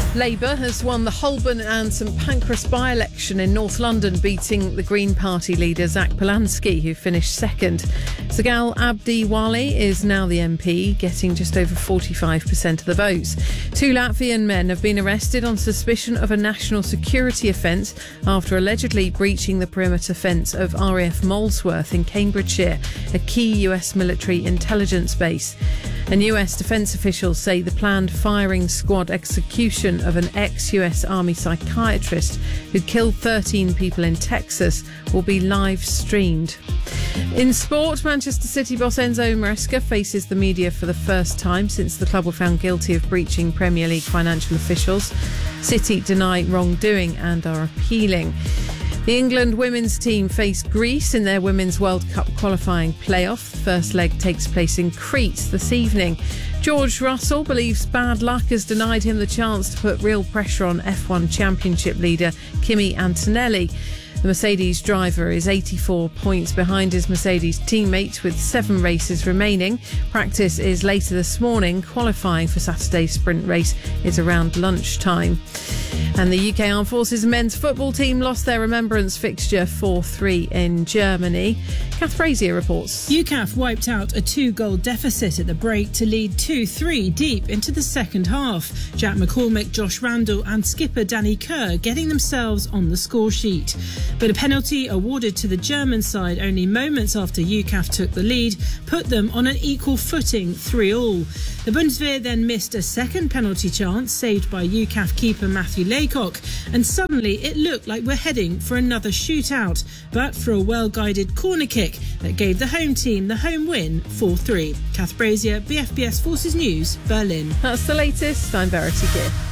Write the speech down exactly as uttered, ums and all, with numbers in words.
Labour has won the Holborn and St Pancras by-election in North London, beating the Green Party leader Zach Polanski, who finished second. Sagal Abdiwali is now the M P, getting just over forty-five percent of the votes. Two Latvian men have been arrested on suspicion of a national security offence after allegedly breaching the perimeter fence of R A F Molesworth in Cambridgeshire, a key U S military intelligence base. And U S defence officials say the planned firing squad execution of an ex-U S Army psychiatrist who killed thirteen people in Texas will be live streamed. In sport, Manchester City boss Enzo Maresca faces the media for the first time since the club were found guilty of breaching Premier League financial officials. City deny wrongdoing and are appealing. The England women's team face Greece in their Women's World Cup qualifying playoff. The first leg takes place in Crete this evening. George Russell believes bad luck has denied him the chance to put real pressure on F one Championship leader Kimi Antonelli. The Mercedes driver is eighty-four points behind his Mercedes teammate with seven races remaining. Practice is later this morning. Qualifying for Saturday's sprint race is around lunchtime. And the U K Armed Forces men's football team lost their remembrance fixture four three in Germany. Kath Brazier reports. U C A F wiped out a two-goal deficit at the break to lead two three deep into the second half. Jack McCormick, Josh Randall and skipper Danny Kerr getting themselves on the score sheet. But a penalty awarded to the German side only moments after U C A F took the lead put them on an equal footing, three all. The Bundeswehr then missed a second penalty chance saved by U C A F keeper Matthew Laycock, and suddenly it looked like we're heading for another shootout, but for a well-guided corner kick that gave the home team the home win four three. Kath Brazier, B F B S Forces News, Berlin. That's the latest. I'm Verity Gibb.